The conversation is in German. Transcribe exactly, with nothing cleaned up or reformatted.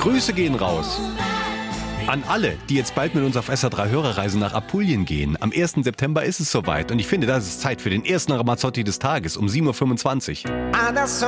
Grüße gehen raus an alle, die jetzt bald mit uns auf S R drei Hörerreise nach Apulien gehen. Am ersten September ist es soweit und ich finde, das ist Zeit für den ersten Ramazzotti des Tages um sieben Uhr fünfundzwanzig.